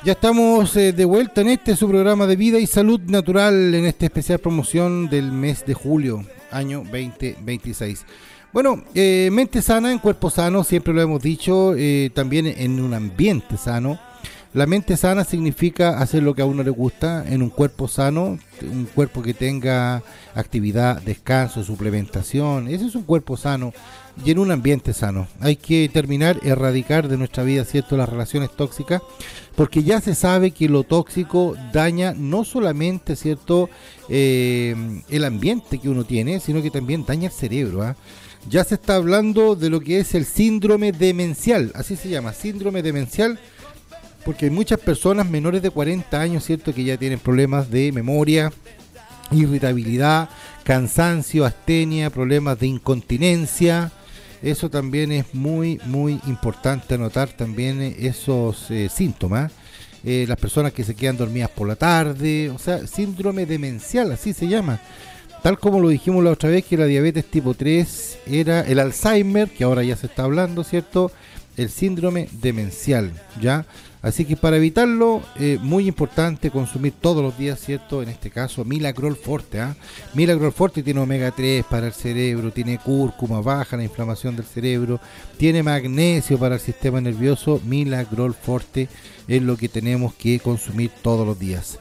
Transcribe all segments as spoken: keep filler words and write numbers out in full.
Ya estamos eh, de vuelta en este su programa de vida y salud natural en esta especial promoción del mes de julio, año veinte veintiséis. Bueno, eh, mente sana en cuerpo sano, siempre lo hemos dicho, eh, también en un ambiente sano. La mente sana significa hacer lo que a uno le gusta en un cuerpo sano, un cuerpo que tenga actividad, descanso, suplementación. Ese es un cuerpo sano y en un ambiente sano. Hay que terminar, erradicar de nuestra vida, ¿cierto?, las relaciones tóxicas, porque ya se sabe que lo tóxico daña no solamente, ¿cierto?, eh, el ambiente que uno tiene, sino que también daña el cerebro, ¿ah? Ya se está hablando de lo que es el síndrome demencial, así se llama, síndrome demencial, porque hay muchas personas menores de cuarenta años, ¿cierto?, que ya tienen problemas de memoria, irritabilidad, cansancio, astenia, problemas de incontinencia. Eso también es muy, muy importante anotar también esos eh, síntomas. Eh, las personas que se quedan dormidas por la tarde, o sea, síndrome demencial, así se llama. Tal como lo dijimos la otra vez que la diabetes tipo tres era el Alzheimer, que ahora ya se está hablando, ¿cierto?, el síndrome demencial, ¿ya? Así que para evitarlo, eh, muy importante consumir todos los días, ¿cierto? En este caso, Milagrol Forte, ¿ah? Milagrol Forte tiene omega tres para el cerebro, tiene cúrcuma, baja la inflamación del cerebro, tiene magnesio para el sistema nervioso. Milagrol Forte es lo que tenemos que consumir todos los días.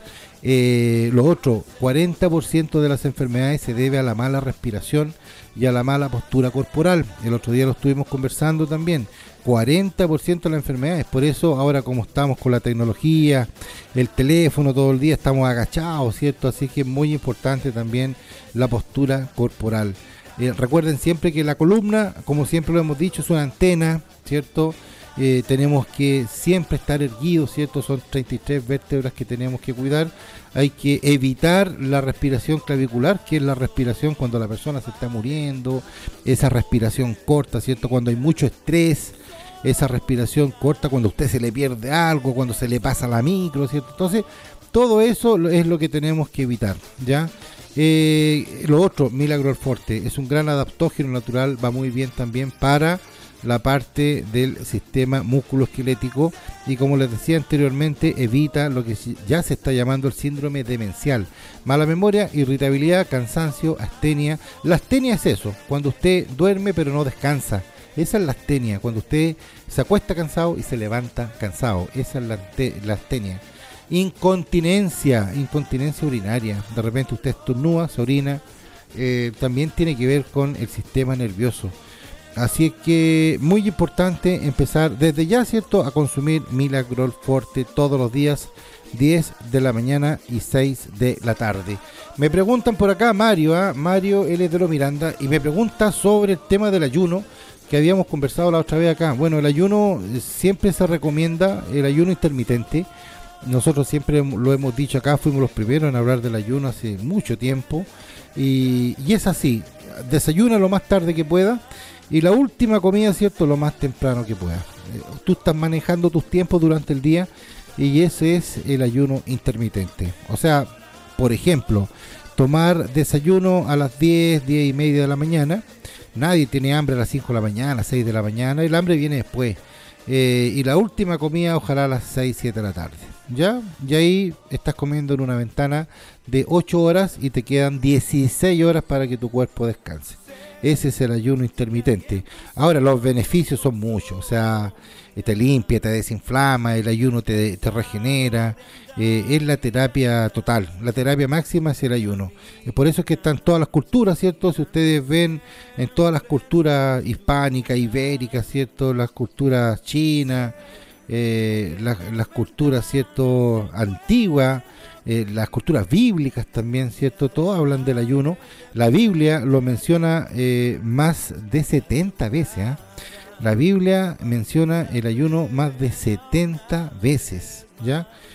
Eh, lo otro, cuarenta por ciento de las enfermedades se debe a la mala respiración y a la mala postura corporal. El otro día lo estuvimos conversando también. cuarenta por ciento de las enfermedades, por eso ahora como estamos con la tecnología, el teléfono todo el día, estamos agachados, ¿cierto? Así que es muy importante también la postura corporal. Eh, recuerden siempre que la columna, como siempre lo hemos dicho, es una antena, ¿cierto? Eh, tenemos que siempre estar erguidos, ¿cierto? Son treinta y tres vértebras que tenemos que cuidar. Hay que evitar la respiración clavicular, que es la respiración cuando la persona se está muriendo, esa respiración corta, ¿cierto? Cuando hay mucho estrés, esa respiración corta cuando a usted se le pierde algo, cuando se le pasa la micro, ¿cierto? Entonces, todo eso es lo que tenemos que evitar, ¿ya? Eh, lo otro, Milagrol Forte, es un gran adaptógeno natural, va muy bien también para la parte del sistema musculoesquelético y, como les decía anteriormente, evita lo que ya se está llamando el síndrome demencial: mala memoria, irritabilidad, cansancio, astenia. La astenia es eso, cuando usted duerme pero no descansa. Esa es la astenia, cuando usted se acuesta cansado y se levanta cansado. Esa es la, la astenia. Incontinencia, incontinencia urinaria. De repente usted estornuda, se orina. Eh, también tiene que ver con el sistema nervioso. Así es que muy importante empezar desde ya, ¿cierto?, a consumir Milagrol Forte todos los días, diez de la mañana y seis de la tarde. Me preguntan por acá, Mario, ¿eh? Mario L. de los Miranda, y me pregunta sobre el tema del ayuno que habíamos conversado la otra vez acá. Bueno, el ayuno siempre se recomienda, el ayuno intermitente. Nosotros siempre lo hemos dicho acá, fuimos los primeros en hablar del ayuno hace mucho tiempo. Y, y es así, desayuna lo más tarde que pueda y la última comida, ¿cierto?, lo más temprano que pueda. Tú estás manejando tus tiempos durante el día y ese es el ayuno intermitente. O sea, por ejemplo, tomar desayuno a las diez, diez y media de la mañana. Nadie tiene hambre a las cinco de la mañana, a las seis de la mañana, el hambre viene después. Eh, y la última comida ojalá a las seis, siete de la tarde. ¿Ya? Y ahí estás comiendo en una ventana de ocho horas y te quedan dieciséis horas para que tu cuerpo descanse. Ese es el ayuno intermitente. Ahora, los beneficios son muchos. O sea, te limpia, te desinflama, el ayuno te, te regenera. Eh, es la terapia total. La terapia máxima es el ayuno. Es por eso es que están todas las culturas, ¿cierto? Si ustedes ven en todas las culturas hispánicas, ibéricas, ¿cierto? Las culturas chinas, eh, las, las culturas, ¿cierto?, antiguas, eh, las culturas bíblicas también, ¿cierto? Todos hablan del ayuno. La Biblia lo menciona eh, más de setenta veces, ¿eh? La Biblia menciona el ayuno más de setenta veces, ¿ya?